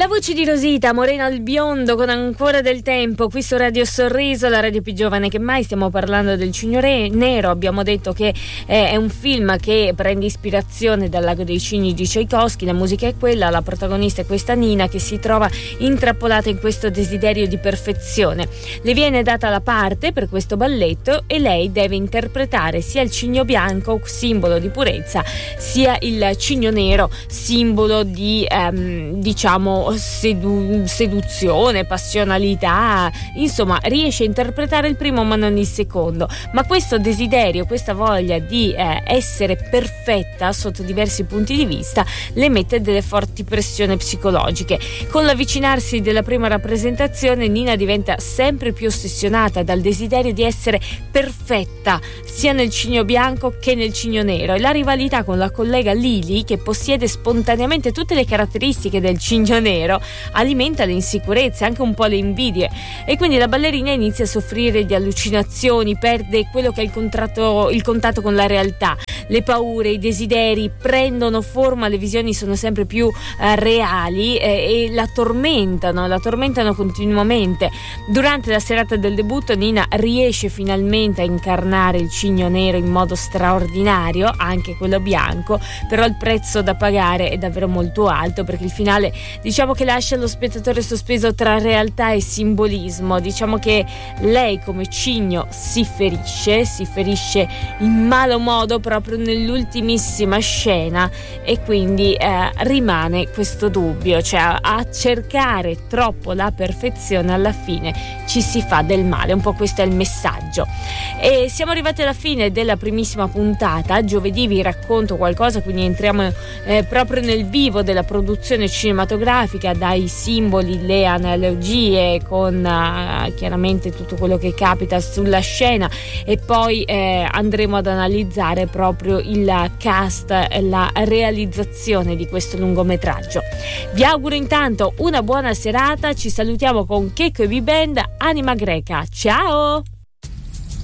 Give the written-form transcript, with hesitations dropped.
voce di Rosita, Morena al biondo con Ancora del tempo, qui su Radio Sorriso, la radio più giovane che mai. Stiamo parlando del Cigno Nero. Abbiamo detto che è un film che prende ispirazione dal Lago dei Cigni di Tchaikovsky. La musica è quella, la protagonista è questa Nina che si trova intrappolata in questo desiderio di perfezione. Le viene data la parte per questo balletto e lei deve interpretare sia il cigno bianco, simbolo di purezza, sia il cigno nero, simbolo di seduzione, passionalità. Insomma, riesce a interpretare il primo ma non il secondo, ma questo desiderio, questa voglia di essere perfetta sotto diversi punti di vista le mette delle forti pressioni psicologiche. Con l'avvicinarsi della prima rappresentazione, Nina diventa sempre più ossessionata dal desiderio di essere perfetta sia nel cigno bianco che nel cigno nero, e la rivalità con la collega Lily, che possiede spontaneamente tutte le caratteristiche del cigno nero, alimenta le insicurezze, anche un po' le invidie, e quindi la ballerina inizia a soffrire di allucinazioni, perde quello che è il contatto con la realtà. Le paure, i desideri prendono forma, le visioni sono sempre più reali e la tormentano continuamente. Durante la serata del debutto Nina riesce finalmente a incarnare il cigno nero in modo straordinario, anche quello bianco, però il prezzo da pagare è davvero molto alto, perché il finale diciamo che lascia lo spettatore sospeso tra realtà e simbolismo. Diciamo che lei come cigno si ferisce in malo modo proprio nell'ultimissima scena, e quindi rimane questo dubbio, cioè a cercare troppo la perfezione alla fine ci si fa del male, un po' questo è il messaggio. E siamo arrivati alla fine della primissima puntata. Giovedì vi racconto qualcosa, quindi entriamo proprio nel vivo della produzione cinematografica, dai simboli, le analogie con chiaramente tutto quello che capita sulla scena, e poi andremo ad analizzare proprio il cast, la realizzazione di questo lungometraggio. Vi auguro intanto una buona serata, ci salutiamo con Checco e B-Band, Anima Greca. Ciao!